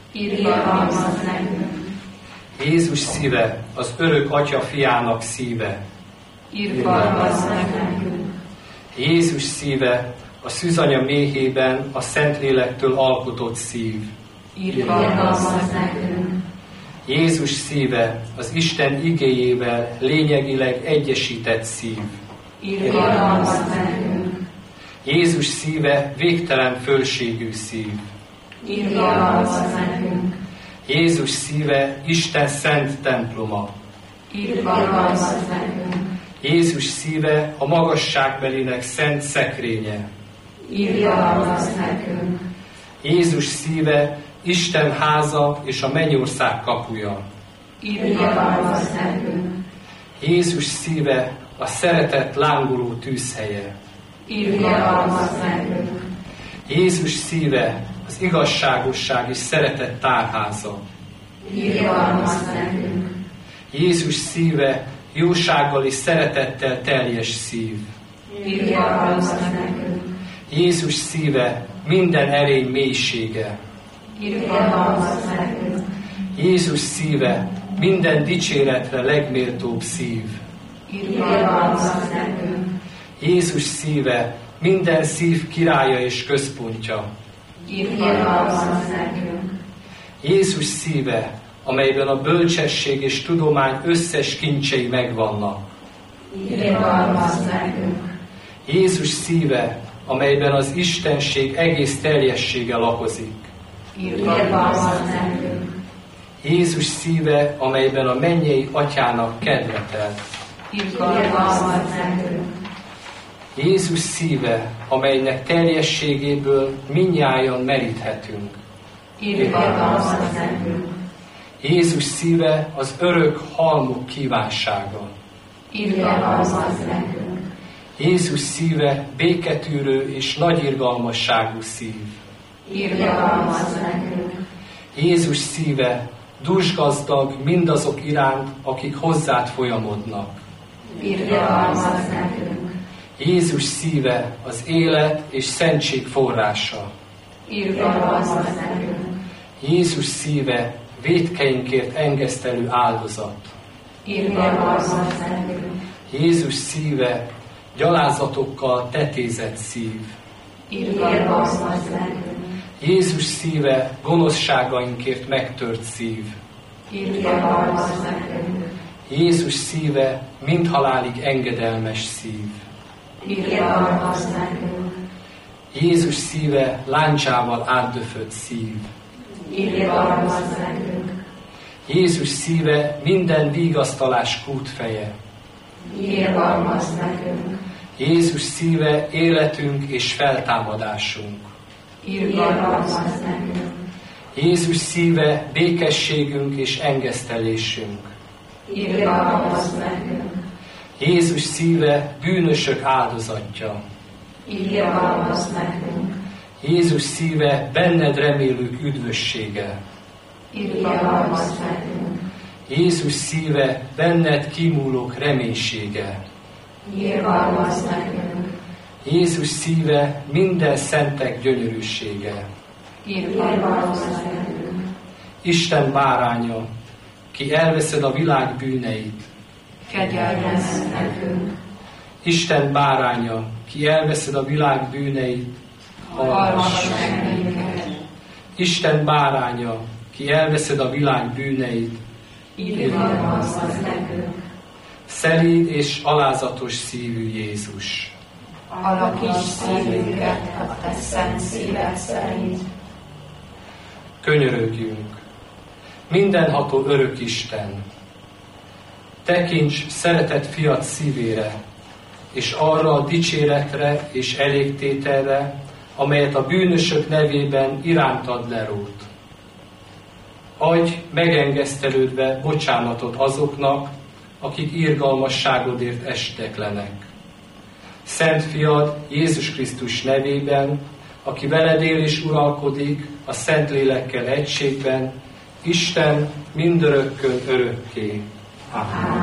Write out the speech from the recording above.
Irgalmazz nekünk. Jézus szíve, az örök Atya fiának szíve. Irgalmazz nekünk. Jézus szíve, a szűzanya méhében a Szentlélektől alkotott szív. Irgalmazz nekünk. Jézus szíve, az Isten igéjével lényegileg egyesített szív. Irgalmazz nekünk. Jézus szíve, végtelen fölségű szív. Irgalmazz nekünk. Jézus szíve, Isten szent temploma. Irgalmazz nekünk. Jézus szíve, a magasságbelinek szent szekrénye. Irgalmazz nekünk. Jézus szíve, Isten háza és a mennyország kapuja. Irgalmazz nekünk. Jézus szíve, a szeretet lángoló tűzhelye. Irgalmazz nekünk. Jézus szíve, az igazságosság és szeretet tárháza. Irgalmazz nekünk. Jézus szíve, jósággal és szeretettel teljes szív. Irgalmazz nekünk. Jézus szíve, minden erény mélysége. Irgalmazz nekünk. Jézus szíve, minden dicséretre legméltóbb szív. Irgalmazz nekünk. Jézus szíve, minden szív királya és központja. Irgalmazz nekünk. Jézus szíve, amelyben a bölcsesség és tudomány összes kincsei megvannak. Irgalmazz nekünk. Jézus szíve, amelyben az Istenség egész teljessége lakozik. Irgalmazz nekünk. Jézus szíve, amelyben a mennyei Atyának kedve telt. Irgalmazz nekünk. Jézus szíve, amelynek teljességéből mindnyájan meríthetünk. Irgalmazz nekünk. Jézus szíve, az örök halmok kívánsága. Irgalmazz nekünk. Jézus szíve, béketűrő és nagyirgalmasságú szív. Irgalmazz nekünk. Jézus szíve, dúsgazdag mindazok iránt, akik hozzád folyamodnak. Irgalmazz nekünk. Jézus szíve, az élet és szentség forrása. Irgalmazz nekünk. Jézus szíve, vétkeinkért engesztelő áldozat. Irgalmazz nekünk. Jézus szíve, gyalázatokkal tetézett szív. Irgalmazz nekünk. Jézus szíve, gonoszságainkért megtört szív. Irgalmazz nekünk. Jézus szíve, mindhalálig engedelmes szív. Irgalmazz nekünk. Jézus szíve, láncsával átdöfött szív. Irgalmazz nekünk. Jézus szíve, minden vigasztalás kútfeje. Irgalmazz nekünk. Jézus szíve, életünk és feltámadásunk. Irgalmazz nekünk. Jézus szíve, békességünk és engesztelésünk. Irgalmazz nekünk. Jézus szíve, bűnösök áldozatja. Irgalmazz nekünk. Jézus szíve, benned remélők üdvössége. Irgalmazz nekünk. Jézus szíve, benned kimúlók reménysége. Irgalmazz nekünk. Jézus szíve, minden szentek gyönyörűsége. Irgalmazz nekünk. Isten báránya, ki elveszed a világ bűneit. Kegyelmezz nekünk. Isten báránya, ki elveszed a világ bűneit. Hallgass meg minket. Isten báránya, ki elveszed a világ bűneit. Irgalmazz nekünk. Szelíd és alázatos szívű Jézus. Alakíts szívünket a te szent szíved szerint. Könyörögjünk. Mindenható örök Isten, tekints szeretett fiad szívére, és arra a dicséretre és elégtételre, amelyet a bűnösök nevében irántad lerót. Adj megengesztelődve bocsánatot azoknak, akik irgalmasságodért esteklenek. Szent fiad Jézus Krisztus nevében, aki veled él és uralkodik a Szentlélekkel egységben, Isten mindörökkön örökké. Amen.